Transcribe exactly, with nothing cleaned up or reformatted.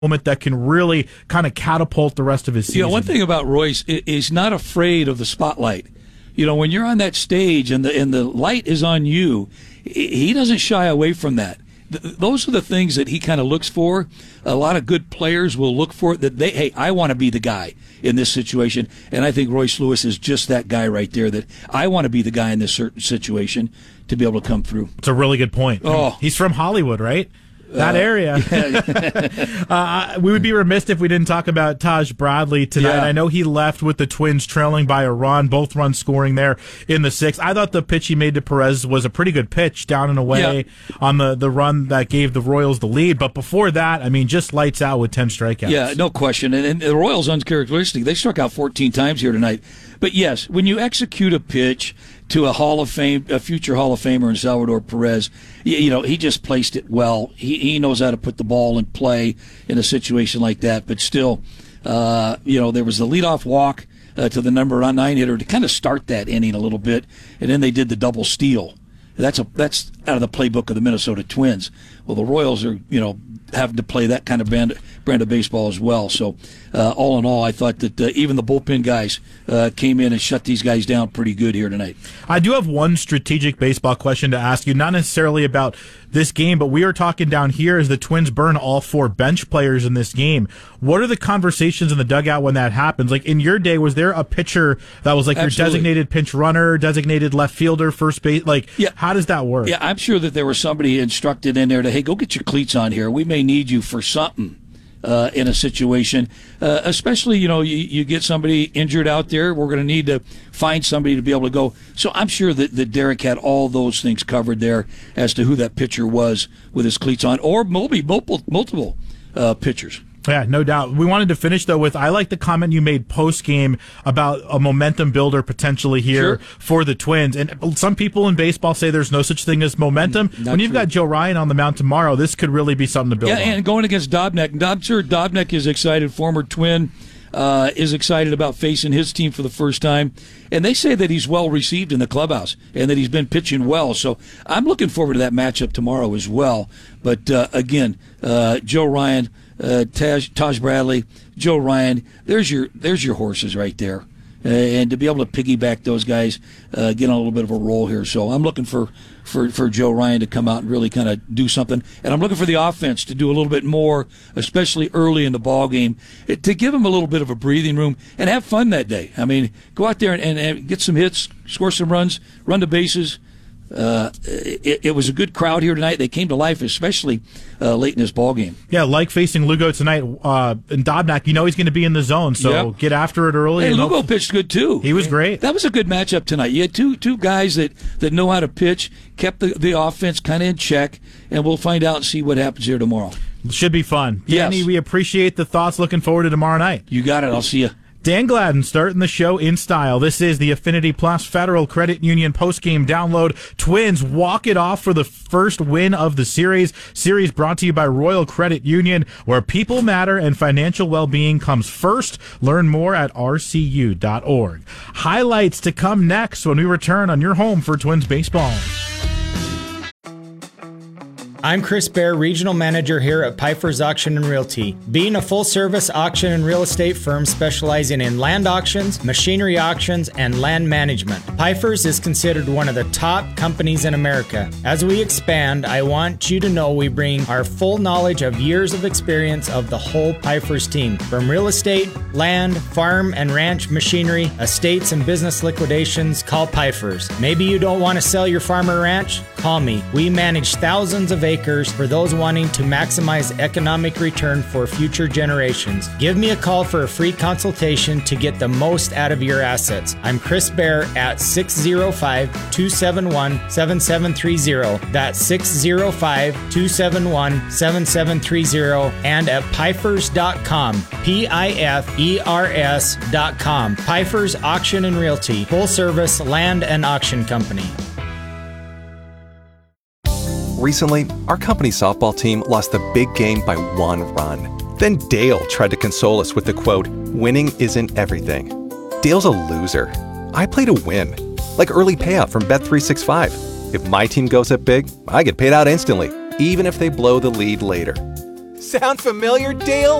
moment that can really kind of catapult the rest of his season. You know, one thing about Royce is he's not afraid of the spotlight. You know, when you're on that stage and the and the light is on you, he doesn't shy away from that. Th- those are the things that he kind of looks for. A lot of good players will look for it, that they, hey, I want to be the guy in this situation. And I think Royce Lewis is just that guy right there, that I want to be the guy in this certain situation to be able to come through. It's a really good point. Oh. He's from Hollywood, right? That uh, area. Yeah. uh, we would be remiss if we didn't talk about Taj Bradley tonight. Yeah. I know he left with the Twins trailing by a run, both runs scoring there in the sixth. I thought the pitch he made to Perez was a pretty good pitch down and away yeah. on the, the run that gave the Royals the lead. But before that, I mean, just lights out with ten strikeouts. Yeah, no question. And, and the Royals, uncharacteristic, they struck out fourteen times here tonight. But yes, when you execute a pitch to a Hall of Fame, a future Hall of Famer in Salvador Perez, you, you know, he just placed it well. He he knows how to put the ball in play in a situation like that. But still, uh, you know, there was the leadoff walk uh, to the number nine hitter to kind of start that inning a little bit, and then they did the double steal. That's a that's out of the playbook of the Minnesota Twins. Well, the Royals are, you know, having to play that kind of brand, brand of baseball as well. So, uh, all in all, I thought that uh, even the bullpen guys uh, came in and shut these guys down pretty good here tonight. I do have one strategic baseball question to ask you, not necessarily about this game, but we are talking down here as the Twins burn all four bench players in this game. What are the conversations in the dugout when that happens? Like, in your day, was there a pitcher that was like Absolutely. your designated pinch runner, designated left fielder, first base? Like, yeah. how does that work? Yeah, I'm sure that there was somebody instructed in there to, hey, go get your cleats on here. We may need you for something. Uh, in a situation, uh, especially, you know, you, you get somebody injured out there, we're going to need to find somebody to be able to go. So I'm sure that, that Derek had all those things covered there as to who that pitcher was with his cleats on, or maybe multiple, multiple uh, pitchers. Yeah, no doubt. We wanted to finish, though, with I like the comment you made post-game about a momentum builder potentially here sure. for the Twins. And some people in baseball say there's no such thing as momentum. Not when you've true. got Joe Ryan on the mound tomorrow, this could really be something to build yeah, on. And going against Dobnak. I'm sure Dobnak is excited, former Twin, uh, is excited about facing his team for the first time. And they say that he's well received in the clubhouse and that he's been pitching well. So I'm looking forward to that matchup tomorrow as well. But, uh, again, uh, Joe Ryan... Uh, Taj, Taj Bradley, Joe Ryan, there's your there's your horses right there. Uh, and to be able to piggyback those guys, uh, get on a little bit of a roll here. So I'm looking for, for, for Joe Ryan to come out and really kind of do something. And I'm looking for the offense to do a little bit more, especially early in the ball game, to give them a little bit of a breathing room and have fun that day. I mean, go out there and, and, and get some hits, score some runs, run the bases. Uh, it, it was a good crowd here tonight. They came to life, especially uh, late in this ball game. Yeah, like facing Lugo tonight. Uh, and Dobnak, you know he's going to be in the zone, so yep. get after it early. Hey, and Lugo hope- pitched good too. He was great. That was a good matchup tonight. You had two two guys that, that know how to pitch, kept the, the offense kind of in check, and we'll find out and see what happens here tomorrow. It should be fun. Yes. Danny, we appreciate the thoughts. Looking forward to tomorrow night. You got it. I'll see you. Dan Gladden starting the show in style. This is the Affinity Plus Federal Credit Union postgame download. Twins walk it off for the first win of the series. Series brought to you by Royal Credit Union, where people matter and financial well-being comes first. Learn more at r c u dot org. Highlights to come next when we return on your home for Twins baseball. I'm Chris Baer, Regional Manager here at Pfeiffer's Auction and Realty. Being a full-service auction and real estate firm specializing in land auctions, machinery auctions, and land management, Pfeiffer's is considered one of the top companies in America. As we expand, I want you to know we bring our full knowledge of years of experience of the whole Pfeiffer's team. From real estate, land, farm and ranch machinery, estates and business liquidations, call Pfeiffer's. Maybe you don't want to sell your farm or ranch? Call me. We manage thousands of acres for those wanting to maximize economic return for future generations. Give me a call for a free consultation to get the most out of your assets. I'm Chris Baer at six oh five, two seven one, seven seven three oh. That's six oh five, two seven one, seven seven three oh and at Pfeiffer's dot com. P I F E R S dot com. Pfeiffer's Auction and Realty, full service land and auction company. Recently, our company softball team lost the big game by one run. Then Dale tried to console us with the quote, "Winning isn't everything." Dale's a loser. I play to win. Like early payout from Bet three sixty-five. If my team goes up big, I get paid out instantly, even if they blow the lead later. Sound familiar, Dale?